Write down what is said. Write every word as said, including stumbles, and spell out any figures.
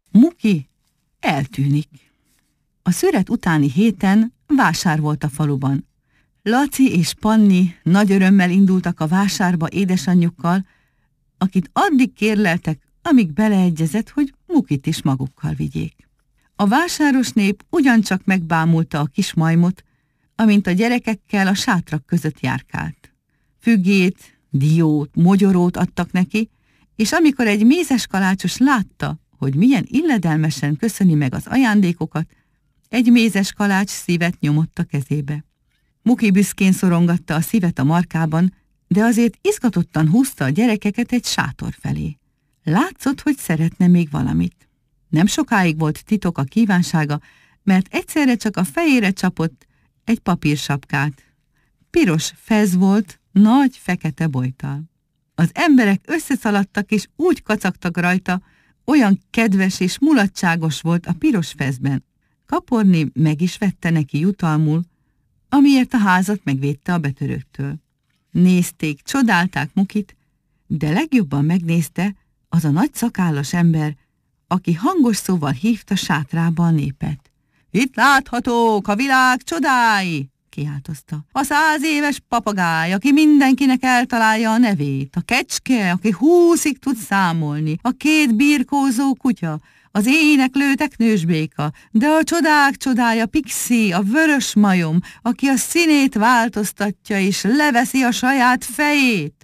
Muki eltűnik. A szüret utáni héten vásár volt a faluban. Laci és Panni nagy örömmel indultak a vásárba édesanyjukkal, akit addig kérleltek, amíg beleegyezett, hogy Mukit is magukkal vigyék. A vásáros nép ugyancsak megbámulta a kis majmot, amint a gyerekekkel a sátrak között járkált. Függét, diót, mogyorót adtak neki, és amikor egy mézeskalácsos látta, hogy milyen illedelmesen köszöni meg az ajándékokat, egy mézeskalács szívet nyomott a kezébe. Muki büszkén szorongatta a szívet a markában, de azért izgatottan húzta a gyerekeket egy sátor felé. Látszott, hogy szeretne még valamit. Nem sokáig volt titok a kívánsága, mert egyszerre csak a fejére csapott egy papírsapkát. Piros fez volt, nagy fekete bojttal. Az emberek összeszaladtak és úgy kacagtak rajta, olyan kedves és mulatságos volt a piros fezben. Kaporni meg is vette neki jutalmul, amiért a házat megvédte a betörőktől. Nézték, csodálták Mukit, de legjobban megnézte az a nagy szakállas ember, aki hangos szóval hívta sátrába a népet. Itt láthatók a világ csodái! Kiáltozta. A száz éves papagáj, aki mindenkinek eltalálja a nevét, a kecske, aki húszig tud számolni, a két birkózó kutya, az éneklő teknősbéka, de a csodák csodája Pixi, a vörös majom, aki a színét változtatja és leveszi a saját fejét.